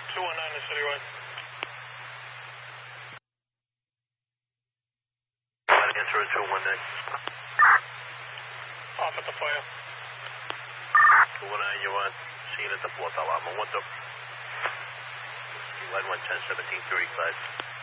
219 to Citywide. Answer 219. Off at the fire. 219, you're on scene at the 4th alarm. 1 2. You had 110, 1735.